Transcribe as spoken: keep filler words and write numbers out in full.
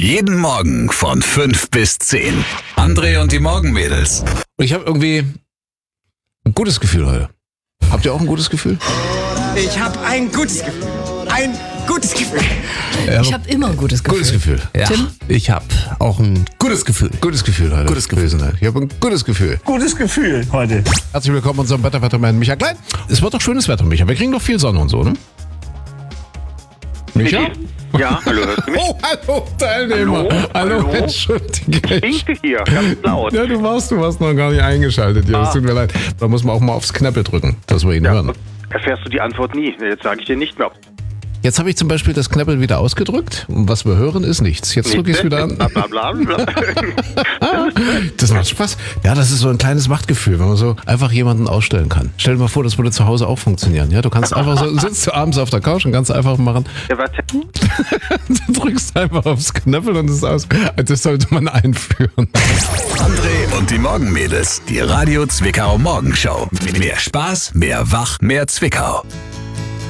Jeden Morgen von fünf bis zehn. André und die Morgenmädels. Ich habe irgendwie ein gutes Gefühl heute. Habt ihr auch ein gutes Gefühl? Ich habe ein gutes Gefühl. Ein gutes Gefühl. Ja, Ich habe immer ein gutes Gefühl. gutes Gefühl. Ja, Tim? ich habe auch ein gutes Gefühl. Gutes Gefühl heute. Gutes Gefühl. gewesen. Ich habe ein gutes Gefühl. Gutes Gefühl heute. Herzlich willkommen unserem Wetterwettermann Micha Klein. Es wird doch schönes Wetter, Micha. Wir kriegen doch viel Sonne und so, ne? Micha? Ja, hallo, hörst du mich? Oh, hallo, Teilnehmer. Hallo, hallo. Entschuldige. Ich winke hier, ganz laut. Ja, du warst, du warst noch gar nicht eingeschaltet hier. Es Ah. tut mir leid. Da muss man auch mal aufs Knöppel drücken, dass wir ihn Ja, hören. erfährst du die Antwort nie. Jetzt sage ich dir nicht mehr. Jetzt habe ich zum Beispiel das Knöppel wieder ausgedrückt. Und was wir hören, ist nichts. Jetzt drücke ich es wieder an. Bla, bla, bla, bla. Das macht Spaß. Ja, das ist so ein kleines Machtgefühl, wenn man so einfach jemanden ausstellen kann. Stell dir mal vor, das würde zu Hause auch funktionieren. Ja, du kannst einfach so, sitzt du abends auf der Couch und kannst einfach machen, Ja, warte. du drückst einfach aufs Knöppel und es ist aus. Das sollte man einführen. André und die Morgenmädels. Die Radio Zwickau Morgenshow. Mehr Spaß, mehr Wach, mehr Zwickau.